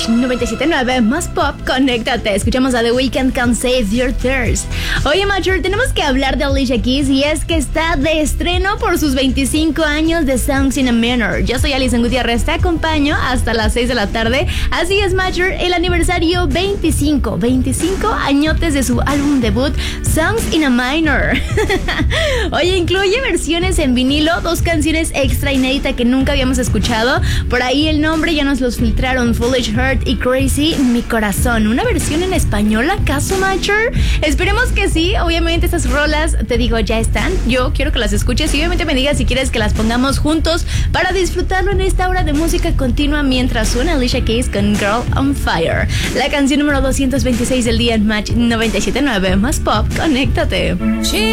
Match 97.9, más pop, conéctate. Escuchamos a The Weeknd con Save Your Tears. Oye, Major, tenemos que hablar de Alicia Keys y es que está de estreno por sus 25 años de Songs in a Minor. Yo soy Alison Gutiérrez, te acompaño hasta las 6 de la tarde. Así es, Major, el aniversario 25 añotes de su álbum debut, Songs in a Minor. Oye, incluye versiones en vinilo, 2 canciones extra inéditas que nunca habíamos escuchado. Por ahí el nombre ya nos los filtraron, Foolish Heart y Crazy Mi Corazón. ¿Una versión en español acaso, Major? Esperemos que sí. Obviamente estas rolas, te digo, ya están. Yo quiero que las escuches y obviamente me digas si quieres que las pongamos juntos para disfrutarlo en esta hora de música continua mientras suena Alicia Keys con Girl on Fire. La canción número 226 del día en Match 97.9, más pop, conéctate.